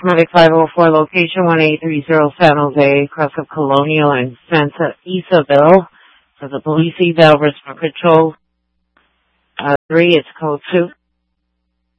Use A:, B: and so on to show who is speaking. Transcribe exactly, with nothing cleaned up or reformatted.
A: Medic five oh four, location one eight three zero San Jose, across of Colonial and Santa Isabel. For the police eval, risk for patrol. Uh, three, it's code two.